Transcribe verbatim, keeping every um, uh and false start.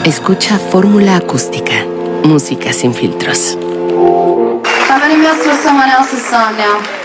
Escucha Fórmula Acústica. Música sin filtros. I'm gonna mess with someone else's song now.